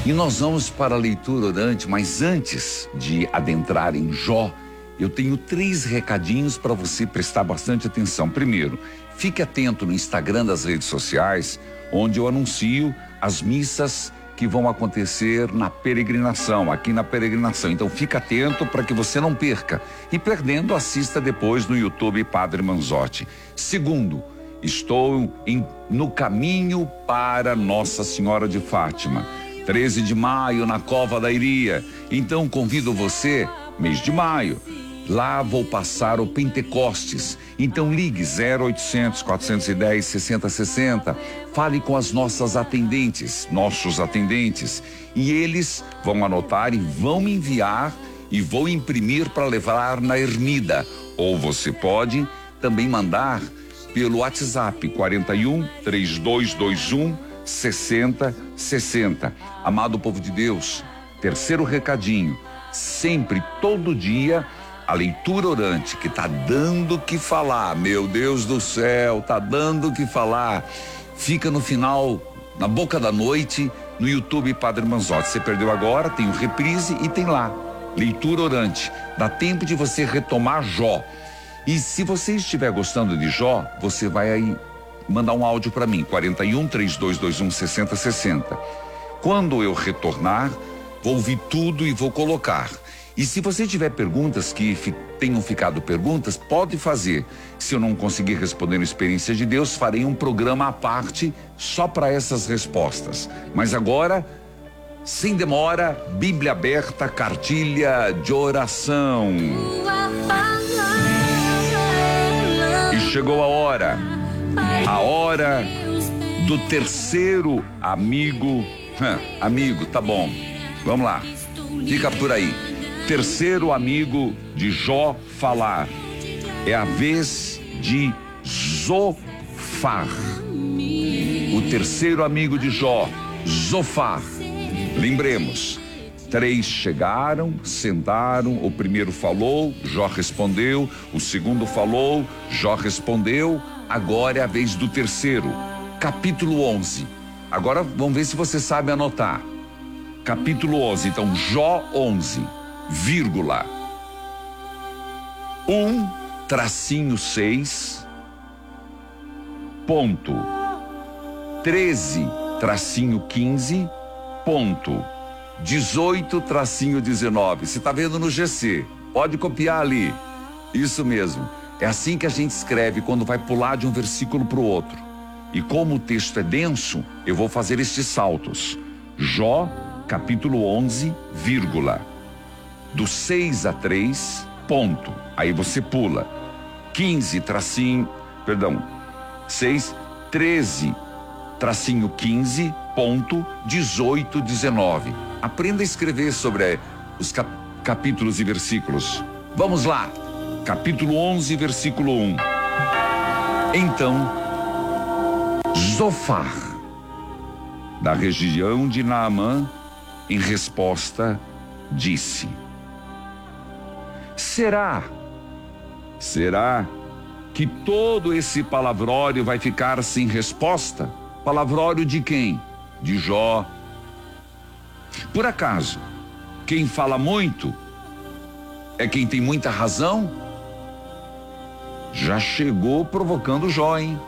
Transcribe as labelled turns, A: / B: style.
A: E nós vamos para a leitura orante, mas antes de adentrar em Jó, eu tenho 3 recadinhos para você prestar bastante atenção. Primeiro, fique atento no Instagram das redes sociais, onde eu anuncio as missas que vão acontecer na peregrinação, aqui na peregrinação. Então fica atento para que você não perca. E perdendo, assista depois no YouTube Padre Manzotti. Segundo, estou no caminho para Nossa Senhora de Fátima. 13 de maio, na Cova da Iria. Então convido você, mês de maio. Lá vou passar o Pentecostes. Então ligue 0800 410 6060. Fale com as nossos atendentes, e eles vão anotar e vão me enviar e vou imprimir para levar na ermida. Ou você pode também mandar pelo WhatsApp 41 3221 6060. Amado povo de Deus, terceiro recadinho, sempre, todo dia, a leitura orante, que tá dando o que falar, meu Deus do céu, tá dando o que falar. Fica no final, na boca da noite, no YouTube Padre Manzotti. Você perdeu agora, tem o reprise e tem lá, leitura orante. Dá tempo de você retomar Jó. E se você estiver gostando de Jó, você vai aí mandar um áudio para mim, 41 3221 6060. Quando eu retornar, vou ouvir tudo e vou colocar. E se você tiver perguntas que tenham ficado perguntas, pode fazer. Se eu não conseguir responder no Experiência de Deus, farei um programa à parte só para essas respostas. Mas agora, sem demora, Bíblia aberta, cartilha de oração. E chegou a hora do terceiro amigo. Amigo, tá bom, vamos lá, fica por aí. Terceiro amigo de Jó falar. É a vez de Zofar. O terceiro amigo de Jó, Zofar. Lembremos, 3 chegaram, sentaram, o primeiro falou, Jó respondeu, o segundo falou, Jó respondeu, agora é a vez do terceiro. Capítulo 11. Agora vamos ver se você sabe anotar. Capítulo 11, então Jó 11. Vírgula 1-6 ponto 13-15 ponto 18-19. Você está vendo no GC, pode copiar ali, isso mesmo, é assim que a gente escreve quando vai pular de um versículo para o outro. E como o texto é denso, eu vou fazer estes saltos. Jó capítulo 11, vírgula do 6 a 3, ponto. Aí você pula. 15, 13, tracinho 15, ponto, 18, 19. Aprenda a escrever sobre os capítulos e versículos. Vamos lá. Capítulo 11, versículo 1. Então, Zofar, da região de Naamã, em resposta, disse: Será que todo esse palavrório vai ficar sem resposta? Palavrório de quem? De Jó. Por acaso, quem fala muito é quem tem muita razão? Já chegou provocando Jó, hein?